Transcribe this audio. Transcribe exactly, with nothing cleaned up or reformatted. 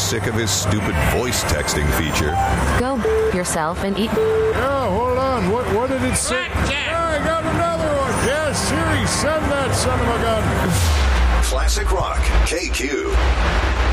sick of his stupid voice texting feature. Go yourself and eat. Oh, hold on. What what did it say? Oh, I got another one. Yes, Siri, send that son of a gun. Classic Rock, K Q.